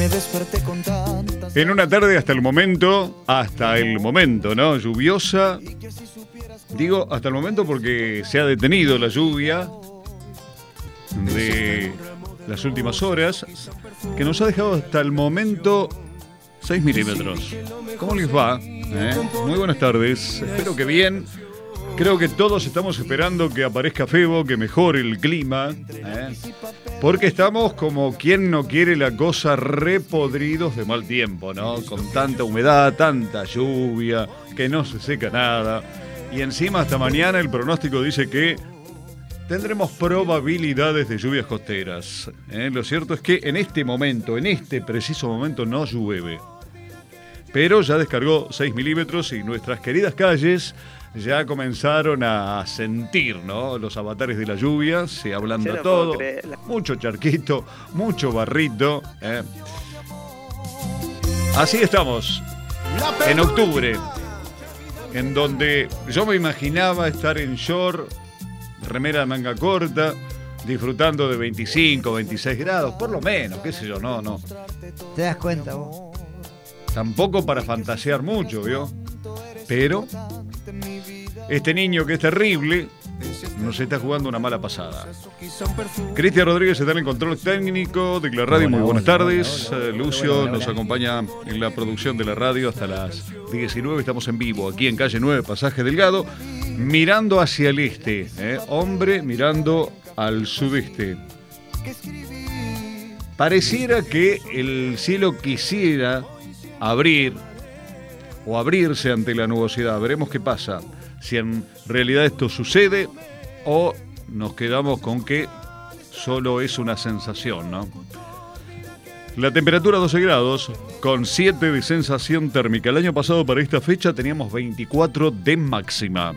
me desperté con tantas... En una tarde hasta el momento, ¿no? Lluviosa. Digo hasta el momento porque se ha detenido la lluvia de las últimas horas, que nos ha dejado hasta el momento 6 milímetros. ¿Cómo les va? Muy buenas tardes, espero que bien. Creo que todos estamos esperando que aparezca Febo, que mejore el clima, porque estamos como quien no quiere la cosa, repodridos de mal tiempo, ¿no? Con tanta humedad, tanta lluvia, que no se seca nada. Y encima hasta mañana el pronóstico dice que tendremos probabilidades de lluvias costeras. Lo cierto es que en este preciso momento no llueve. Pero ya descargó 6 milímetros y nuestras queridas calles ya comenzaron a sentir, ¿no? Los avatares de la lluvia, se ablanda todo, mucho charquito, mucho barrito. Así estamos, en octubre, en donde yo me imaginaba estar en short, remera de manga corta, disfrutando de 25, 26 grados, por lo menos, qué sé yo, no. ¿Te das cuenta vos? Tampoco para fantasear mucho, ¿vio? Pero este niño que es terrible nos está jugando una mala pasada. Cristian Rodríguez está en el control técnico de la radio. Muy buenas tardes. Lucio nos acompaña en la producción de la radio hasta las 19. Estamos en vivo aquí en calle 9, Pasaje Delgado, mirando hacia el este. Hombre mirando al sudeste. Pareciera que el cielo quisiera abrirse ante la nubosidad. Veremos qué pasa, si en realidad esto sucede o nos quedamos con que solo es una sensación, ¿no? La temperatura 12 grados con 7 de sensación térmica. El año pasado para esta fecha teníamos 24 de máxima.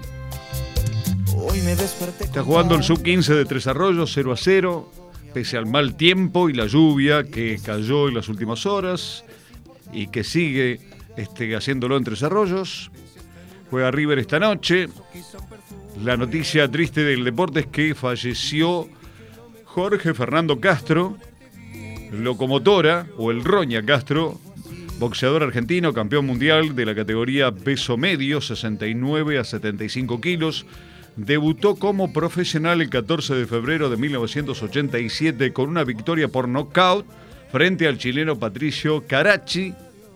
Está jugando el sub-15 de Tres Arroyos 0-0, pese al mal tiempo y la lluvia que cayó en las últimas horas y que sigue haciéndolo en Tres Arroyos. Juega River esta noche. La noticia triste del deporte es que falleció Jorge Fernando Castro, locomotora, o el Roña Castro, boxeador argentino, campeón mundial de la categoría peso medio, 69 a 75 kilos. Debutó como profesional el 14 de febrero de 1987 con una victoria por nocaut frente al chileno Patricio Carachi,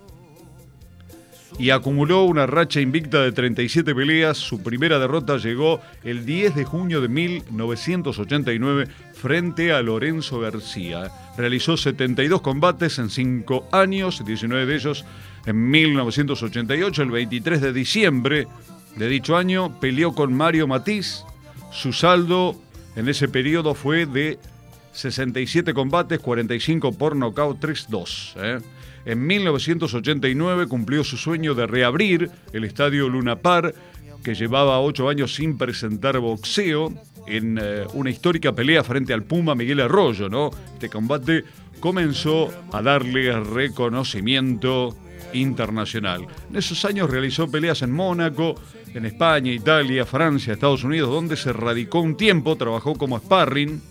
y acumuló una racha invicta de 37 peleas. Su primera derrota llegó el 10 de junio de 1989 frente a Lorenzo García. Realizó 72 combates en 5 años, 19 de ellos en 1988. El 23 de diciembre de dicho año peleó con Mario Matiz. Su saldo en ese periodo fue de 67 combates, 45 por nocaut, 3-2. En 1989 cumplió su sueño de reabrir el Estadio Luna Park, que llevaba 8 años sin presentar boxeo, en una histórica pelea frente al Puma Miguel Arroyo, ¿no? Este combate comenzó a darle reconocimiento internacional. En esos años realizó peleas en Mónaco, en España, Italia, Francia, Estados Unidos, donde se radicó un tiempo, trabajó como sparring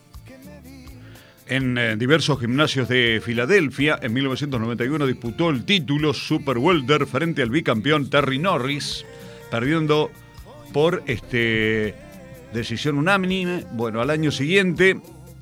en diversos gimnasios de Filadelfia. En 1991 disputó el título Super Welter frente al bicampeón Terry Norris, perdiendo por decisión unánime. Bueno, al año siguiente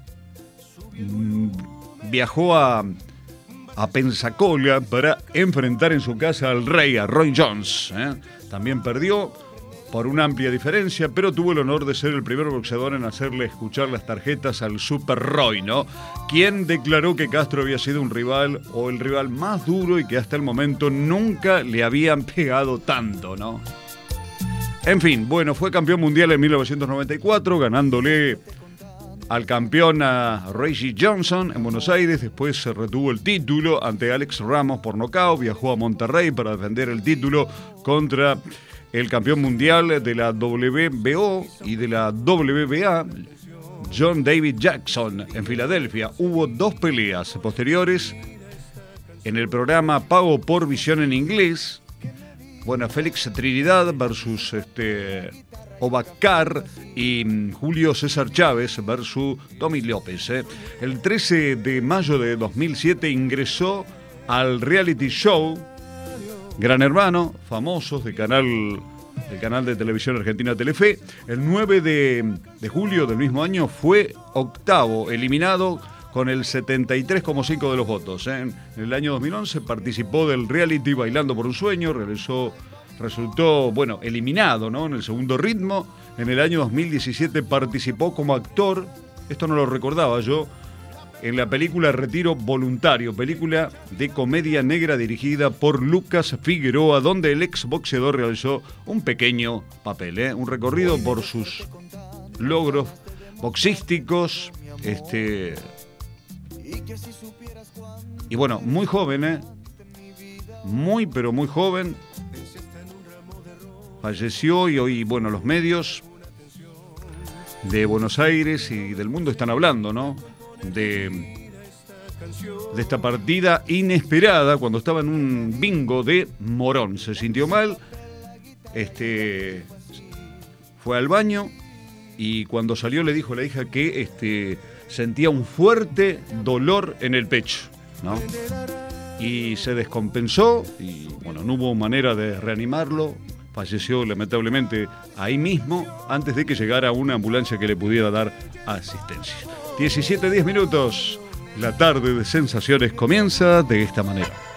viajó a Pensacola para enfrentar en su casa al rey, a Roy Jones. También perdió por una amplia diferencia, pero tuvo el honor de ser el primer boxeador en hacerle escuchar las tarjetas al Super Roy, ¿no? Quien declaró que Castro había sido un rival, o el rival más duro, y que hasta el momento nunca le habían pegado tanto, ¿no? En fin, bueno, fue campeón mundial en 1994, ganándole al campeón a Reggie Johnson en Buenos Aires. Después se retuvo el título ante Alex Ramos por nocaut. Viajó a Monterrey para defender el título contra el campeón mundial de la WBO y de la WBA, John David Jackson, en Filadelfia. Hubo 2 peleas posteriores en el programa Pago por Visión en inglés. Bueno, Félix Trinidad versus Obacar y Julio César Chávez versus Tommy López. El 13 de mayo de 2007 ingresó al reality show Gran Hermano, famosos del canal de televisión argentina Telefe. El 9 de julio del mismo año fue octavo, eliminado con el 73,5% de los votos. En el año 2011 participó del reality Bailando por un Sueño, resultó, eliminado, ¿no?, en el segundo ritmo. En el año 2017 participó como actor, esto no lo recordaba yo, en la película Retiro Voluntario, película de comedia negra dirigida por Lucas Figueroa, donde el exboxeador realizó un pequeño papel, un recorrido por sus logros boxísticos, y bueno, muy joven, muy pero muy joven, falleció y hoy, los medios de Buenos Aires y del mundo están hablando, ¿no?, de esta partida inesperada cuando estaba en un bingo de Morón. Se sintió mal, fue al baño y cuando salió le dijo a la hija que sentía un fuerte dolor en el pecho, ¿no? Y se descompensó y no hubo manera de reanimarlo. Falleció lamentablemente ahí mismo antes de que llegara una ambulancia que le pudiera dar asistencia. 17:10. La tarde de sensaciones comienza de esta manera.